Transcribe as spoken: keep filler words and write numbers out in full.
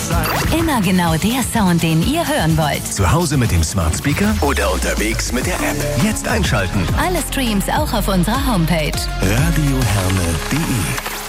sein. Immer genau der Sound, den ihr hören wollt. Zu Hause mit dem Smart Speaker oder unterwegs mit der App. Jetzt einschalten. Alle Streams auch auf unserer Homepage. radioherne punkt de